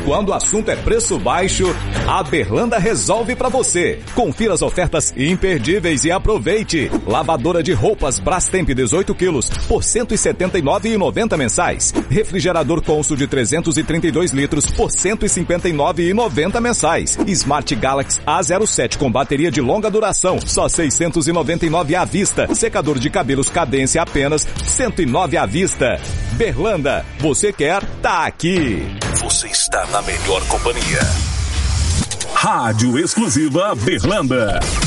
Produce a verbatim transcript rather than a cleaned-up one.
quando o assunto é preço baixo, a Berlanda resolve pra você. Confira as ofertas imperdíveis e aproveite. Lavadora de roupas Brastemp dezoito quilos por cento e setenta e nove reais e noventa centavos mensais. Refrigerador Consul de trezentos e trinta e dois litros por cento e cinquenta e nove reais e noventa centavos mensais. Smart Galaxy A zero sete com bateria de longa duração, só seiscentos e noventa e nove reais à vista. Secador de cabelos Cadência apenas cento e nove reais à vista. Berlanda, você quer? Tá aqui. Você está na melhor companhia. Rádio Exclusiva Berlanda.